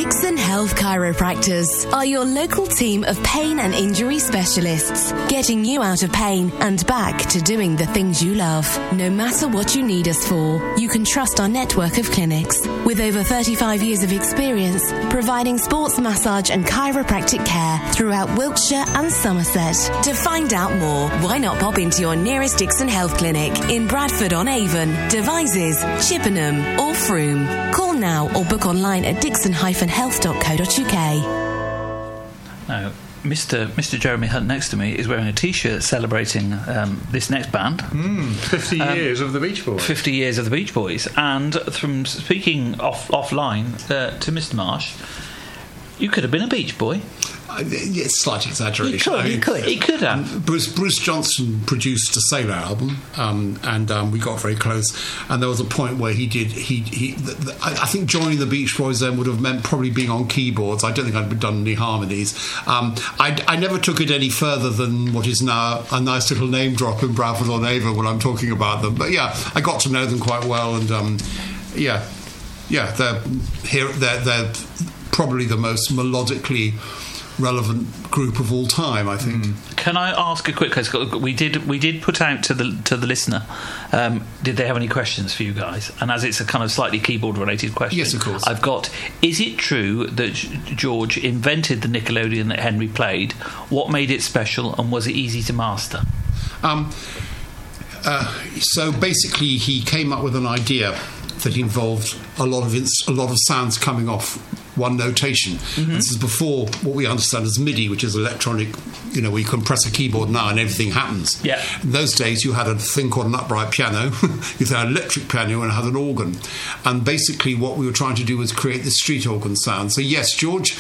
Dixon Health Chiropractors are your local team of pain and injury specialists, getting you out of pain and back to doing the things you love. No matter what you need us for, you can trust our network of clinics. With over 35 years of experience, providing sports massage and chiropractic care throughout Wiltshire and Somerset. To find out more, why not pop into your nearest Dixon Health Clinic in Bradford-on-Avon, Devizes, Chippenham or Frome. Call now or book online at dixon-health.co.uk. Now, Mr. Jeremy Hunt next to me is wearing a T-shirt celebrating this next band. 50 years of the Beach Boys. 50 years of the Beach Boys. And from speaking offline to Mr. Marsh, you could have been a Beach Boy. It's slight exaggeration. He could have. Bruce Johnston produced a Sailor album, and we got very close. And there was a point where I think joining the Beach Boys then would have meant probably being on keyboards. I don't think I'd done any harmonies. I never took it any further than what is now a nice little name drop in Bradford-on-Avon when I'm talking about them. But yeah, I got to know them quite well, and they're probably the most melodically relevant group of all time, I think. Can I ask a quick question? We did put out to the listener. Did they have any questions for you guys? And as it's a kind of slightly keyboard related question, yes, of course. I've got: is it true that George invented the Nickelodeon that Henry played? What made it special, and was it easy to master? So basically, he came up with an idea that involved a lot of sounds coming off one notation. This is before what we understand as MIDI, which is electronic, where you can press a keyboard now and everything happens. Yeah. In those days, you had a thing called an upright piano, you had an electric piano, and had an organ. And basically what we were trying to do was create the street organ sound. So yes, George...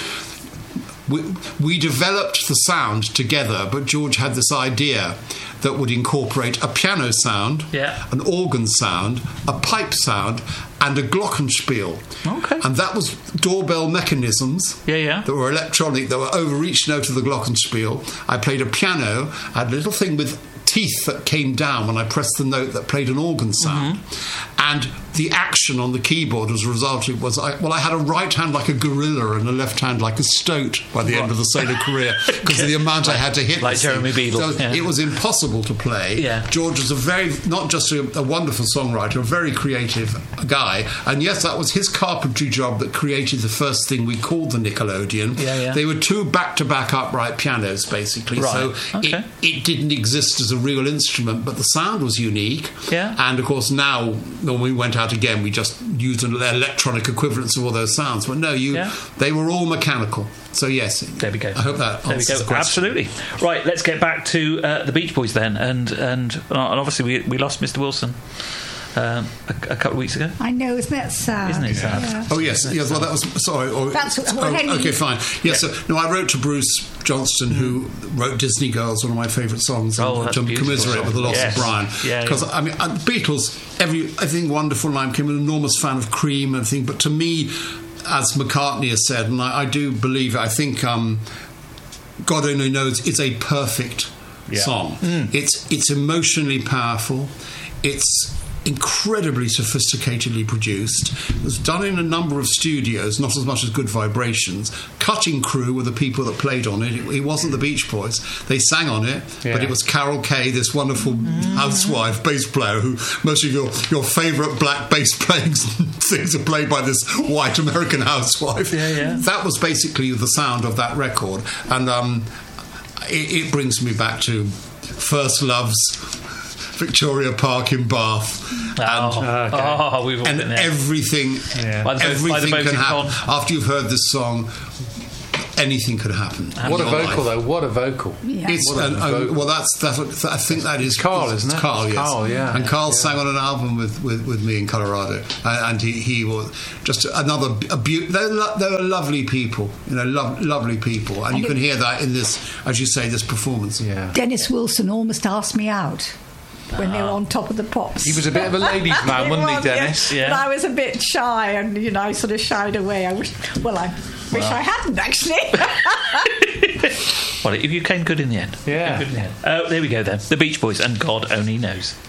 We developed the sound together, but George had this idea that would incorporate a piano sound, an organ sound, a pipe sound, and a glockenspiel. Okay. And that was doorbell mechanisms that were electronic, that were over each note of the glockenspiel. I played a piano, I had a little thing with teeth that came down when I pressed the note that played an organ sound. And the action on the keyboard as a result was I had a right hand like a gorilla and a left hand like a stoat by the end of the solo career because of the amount I had to hit. Like Jeremy Beadle. So it was impossible to play. George was not just a wonderful songwriter, a very creative guy. And yes, that was his carpentry job that created the first thing we called the Nickelodeon. They were two back-to-back upright pianos, basically. Right. So it didn't exist as a real instrument, but the sound was unique. And of course now, when we went out again, we just used an electronic equivalence of all those sounds. But no, they were all mechanical. So yes, there we go. I hope that answers the question. Absolutely. Right, let's get back to the Beach Boys then, and obviously we lost Mr. Wilson a couple of weeks ago. I know, isn't that sad? Isn't it sad? Yeah. Oh yes, well that was okay, fine. Yes, I wrote to Bruce Johnston, who wrote Disney Girls, one of my favourite songs, and to commiserate with the loss of Brian. Because the Beatles, everything wonderful, and I became an enormous fan of Cream and everything. But to me, as McCartney has said, and I do believe, I think God Only Knows is a perfect song. It's emotionally powerful. It's incredibly sophisticatedly produced. It was done in a number of studios, not as much as Good Vibrations. Cutting crew were the people that played on it. It wasn't the Beach Boys. They sang on it, but it was Carol Kay, this wonderful housewife bass player, who most of your favourite black bass playing things are played by this white American housewife. That was basically the sound of that record, and it brings me back to first loves, Victoria Park in Bath, and everything can happen. After you've heard this song, anything could happen. What a vocal, though! What a vocal! It's well, I think that is Carl, isn't it? Carl, yes. Carl, and Carl sang on an album with me in Colorado, and he was just another. They were lovely people, lovely people, and you can hear that in this, as you say, this performance. Dennis Wilson almost asked me out when they were on Top of the Pops. He was a bit of a ladies' man, wasn't he, Dennis? But I was a bit shy, and I sort of shied away. I wish I hadn't, actually. Well, if you came good in the end. Yeah. There we go then. The Beach Boys and God Only Knows.